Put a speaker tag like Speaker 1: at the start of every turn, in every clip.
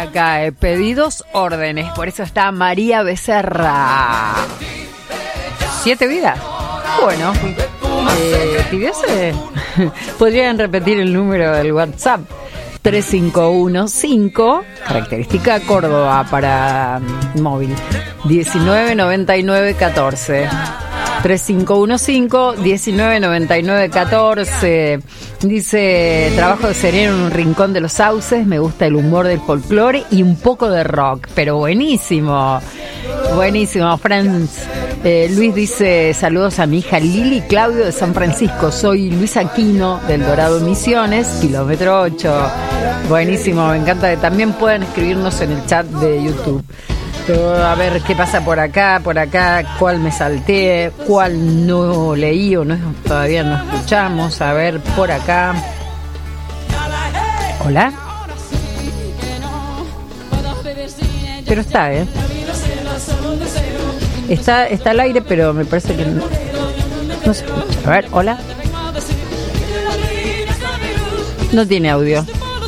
Speaker 1: acá, pedidos, órdenes. Por eso está María Becerra. 7 vidas. Bueno, pidióse. Podrían repetir el número del WhatsApp. 3515, característica Córdoba para móvil. 199914. 3515-199914. Dice: trabajo de sereno en un rincón de los sauces. Me gusta el humor del folclore y un poco de rock. Pero buenísimo. Buenísimo, Franz. Luis dice: saludos a mi hija Lili Claudio de San Francisco. Soy Luis Aquino del Dorado Misiones, kilómetro 8. Buenísimo, me encanta que también puedan escribirnos en el chat de YouTube. A ver qué pasa por acá, cuál me salté, cuál no leí o no, todavía no escuchamos. A ver, por acá. Hola. Pero está, Está al aire, pero me parece que no se escucha. A ver, hola. No tiene audio.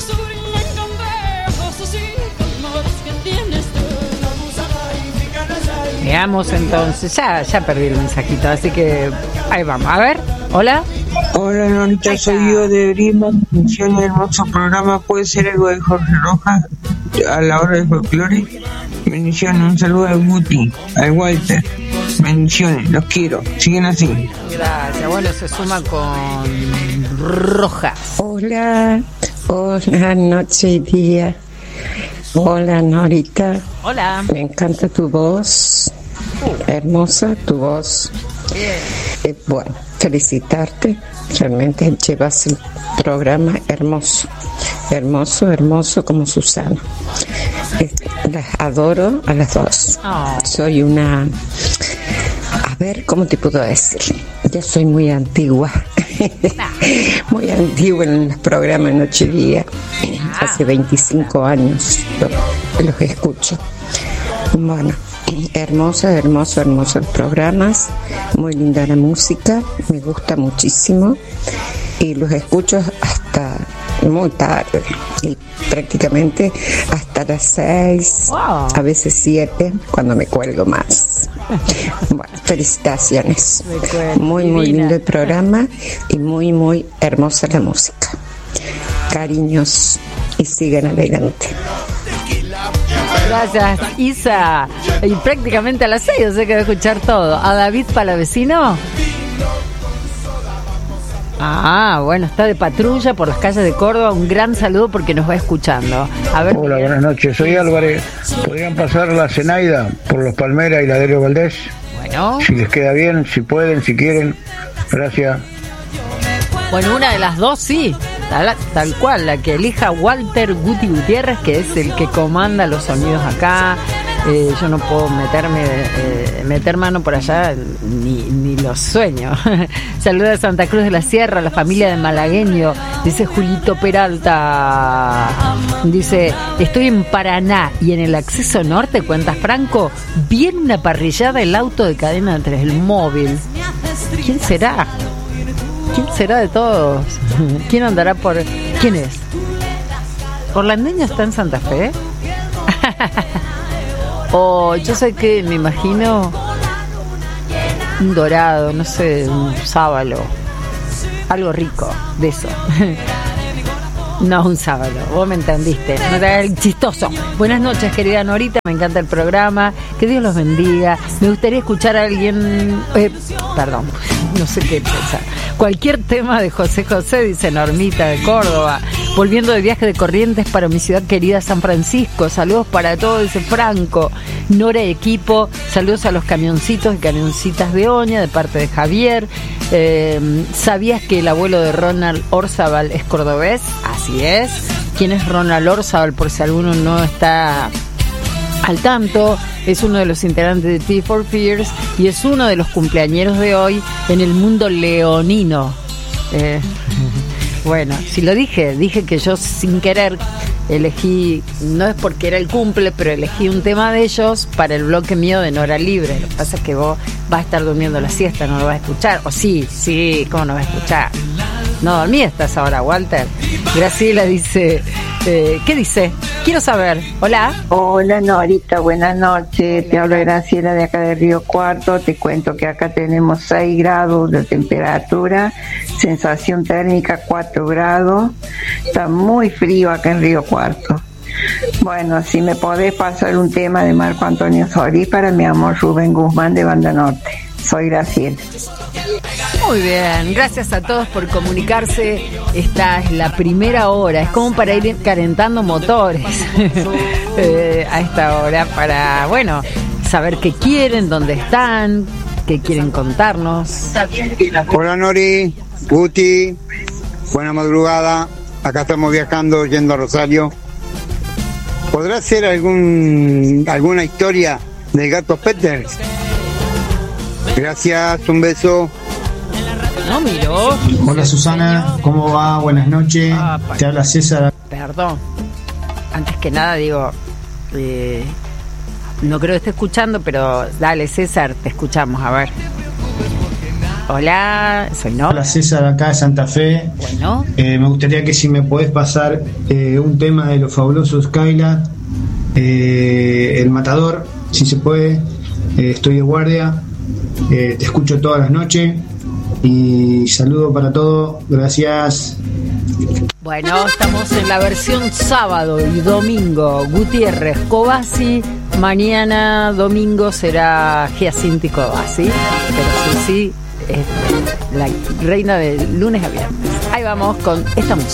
Speaker 1: Veamos entonces. Ya perdí el mensajito, así que ahí vamos. A ver, hola.
Speaker 2: Hola, Norita, soy yo de Brima. Bendiciones, hermoso programa. ¿Puede ser algo de Jorge Rojas a la hora del folclore? Bendiciones, un saludo a Guti, a Walter. Bendiciones, los quiero. Siguen así.
Speaker 1: Gracias. Bueno, se suma con Rojas.
Speaker 3: Hola, noche y día. Hola, Norita.
Speaker 1: Hola.
Speaker 3: Me encanta tu voz. Hermosa tu voz. Bueno, felicitarte. Realmente llevas el programa hermoso. Hermoso como Susana. Las adoro a las dos. Soy una... A ver, ¿cómo te puedo decir? Ya soy muy antigua. Muy antigua en los programas Noche y Día. Hace 25 años los escucho. Bueno, hermosos los programas. Muy linda la música. Me gusta muchísimo. Y los escucho hasta muy tarde. Y prácticamente hasta las 6, a veces 7, cuando me cuelgo más. Bueno, felicitaciones. Muy lindo el programa y muy hermosa la música. Cariños y sigan adelante.
Speaker 1: Gracias, Isa. Y prácticamente a las 6, o sea que voy a escuchar todo. ¿A David Palavecino? Bueno, está de patrulla por las calles de Córdoba. Un gran saludo porque nos va escuchando. A ver.
Speaker 4: Hola, buenas noches. Soy Álvarez. ¿Podrían pasar la Zenaida por los Palmera y la Delio Valdés?
Speaker 1: Bueno.
Speaker 4: Si les queda bien, si pueden, si quieren. Gracias.
Speaker 1: Bueno, una de las dos sí. Tal cual, la que elija Walter Guti Gutiérrez, que es el que comanda los sonidos acá. Yo no puedo meter mano por allá, ni los sueños. Saludos a Santa Cruz de la Sierra, la familia de Malagueño. Dice Julito Peralta. Dice: estoy en Paraná y en el acceso norte, cuenta Franco, viene una parrillada el auto de cadena 3, el móvil. ¿Quién será? ¿Quién será de todos? ¿Quién andará por...? ¿Quién es? ¿Orlandeño está en Santa Fe? Yo sé que me imagino un dorado, no sé, un sábalo, algo rico de eso. No, un sábado, vos me entendiste, no te hagas el chistoso. Buenas noches, querida Norita, me encanta el programa, que Dios los bendiga. Me gustaría escuchar a alguien, perdón, no sé qué pensar. Cualquier tema de José José, dice Normita de Córdoba. Volviendo de viaje de Corrientes para mi ciudad querida San Francisco. Saludos para todos, dice Franco. Nora y equipo, saludos a los camioncitos y camioncitas de Oña de parte de Javier. ¿Sabías que el abuelo de Ronald Orzábal es cordobés? Así es. ¿Quién es Ronald Orzábal? Por si alguno no está al tanto, es uno de los integrantes de Tears for Fears y es uno de los cumpleañeros de hoy en el mundo leonino. Bueno, si lo dije que yo sin querer elegí, no es porque era el cumple, pero elegí un tema de ellos para el bloque mío de Nora Libre. Lo que pasa es que vos vas a estar durmiendo la siesta, no lo vas a escuchar. O sí, ¿cómo no vas a escuchar? No dormí a esta hora, Walter. Graciela dice: ¿Qué dice? Quiero saber. Hola.
Speaker 5: Hola Norita, buenas noches. Te habla Graciela de acá de Río Cuarto. Te cuento que acá tenemos 6 grados de temperatura, sensación térmica 4 grados. Está muy frío acá en Río Cuarto. Bueno, si me podés pasar un tema de Marco Antonio Solís para mi amor Rubén Guzmán de Banda Norte. Soy Graciela.
Speaker 1: Muy bien, gracias a todos por comunicarse. Esta es la primera hora, es como para ir calentando motores a esta hora para, bueno, saber qué quieren, dónde están, qué quieren contarnos.
Speaker 6: Hola Nori, Guti, buena madrugada. Acá estamos viajando yendo a Rosario. ¿Podrá ser alguna historia del gato Peters? Gracias, un beso.
Speaker 1: No miró.
Speaker 7: Hola Susana, ¿cómo va? Buenas noches. Te habla César.
Speaker 1: Perdón. Antes que nada digo, no creo que esté escuchando, pero dale César, te escuchamos, a ver. Hola, soy Nora.
Speaker 7: Hola César, acá de Santa Fe.
Speaker 1: Bueno.
Speaker 7: Me gustaría que si me podés pasar un tema de los fabulosos Skylar, El Matador, si se puede. Estoy de guardia, te escucho todas las noches y saludo para todo, gracias.
Speaker 1: Bueno, estamos en la versión sábado y domingo. Gutiérrez, Cobasi. Mañana domingo será Giacinti Cobasi, pero sí, es la reina de lunes a viernes. Ahí vamos con esta música.